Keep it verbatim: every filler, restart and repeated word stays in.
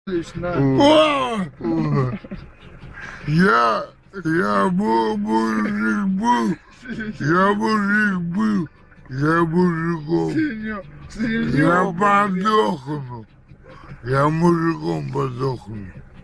Лично. О! Я, я был мужик был, я мужик был, я мужиком, Синё- я синё, подохну, я мужиком подохну.